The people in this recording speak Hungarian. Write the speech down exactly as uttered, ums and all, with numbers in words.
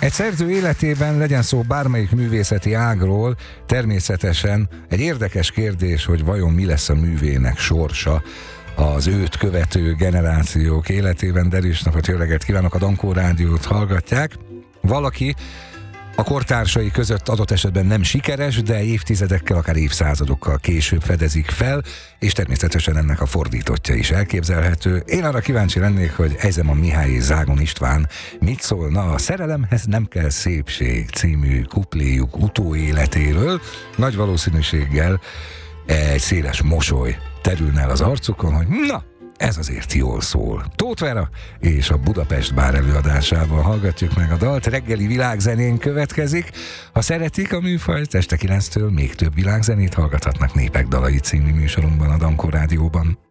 Egy szerző életében, legyen szó bármelyik művészeti ágról, természetesen egy érdekes kérdés, hogy vajon mi lesz a művének sorsa az őt követő generációk életében. Derűs napot, jó reggelt kívánok, a Dankó Rádiót hallgatják. Valaki a kortársai között adott esetben nem sikeres, de évtizedekkel, akár évszázadokkal később fedezik fel, és természetesen ennek a fordítottja is elképzelhető. Én arra kíváncsi lennék, hogy Ezeman Mihály és Zágon István mit szólna a Szerelemhez nem kell szépség című kupléjuk utóéletéről. Nagy valószínűséggel egy széles mosoly terülne el az arcukon, hogy na, ez azért jól szól. Tóth Vera és a Budapest Bár előadásával hallgatjuk meg a dalt. Reggeli világzenén következik. Ha szeretik a műfajt, este kilenctől még több világzenét hallgathatnak Népek Dalai című műsorunkban a Dankó Rádióban.